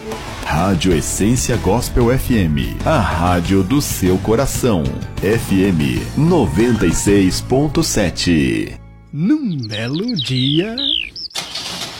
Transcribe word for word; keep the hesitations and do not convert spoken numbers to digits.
Rádio Essência Gospel F M, a rádio do seu coração. F M noventa e seis ponto sete. Num belo dia,